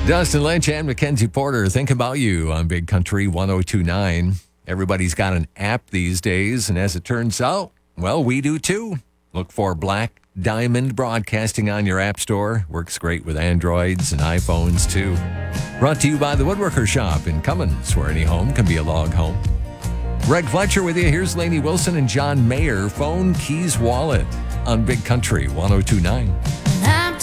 Dustin Lynch and Mackenzie Porter, think about you on Big Country 1029. Everybody's got an app these days, and as it turns out, well, we do too. Look for Black Diamond Broadcasting on your app store. Works great with Androids and iPhones too. Brought to you by the Woodworker Shop in Cummins, where any home can be a log home. Greg Fletcher with you. Here's Lainey Wilson and John Mayer. Phone, keys, wallet on Big Country 1029.